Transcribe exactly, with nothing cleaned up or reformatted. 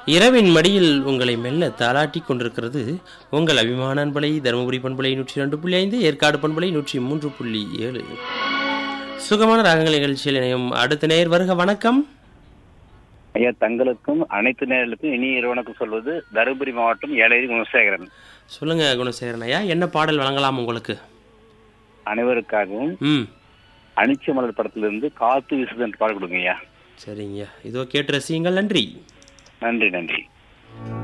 இரவின் மடியில் உங்களை மெல்ல தாளாட்டி கொண்டிருக்கிறது உங்கள் அபிமான அன்பலை தருமபுரி பண்பலை நூற்றி ரெண்டு புள்ளி ஐந்து ஏற்காடு பண்பலை நூற்றி மூன்று புள்ளி ஏழு. சுகமான ராகங்கள் நிகழ்ச்சியில் இணையும் அடுத்த நேர் வருக. வணக்கம் ஐயா. தங்களுக்கும் அனைத்து நேர்களுக்கும் இனிய இரவணக்கம் சொல்வது தருமபுரி மாவட்டம் ஏழேரி குணசேகரன். சொல்லுங்க குணசேகரன் ஐயா, என்ன பாடல் வழங்கலாம் உங்களுக்கு? அனைவருக்காகவும் ம் அனிச்ச மலர் படத்திலிருந்து காத்து வீசுது என்று பாட கொடுங்க ஐயா. சரிங்க, இதோ கேட்டு ரசியுங்கள். நன்றி நன்றி நன்றி.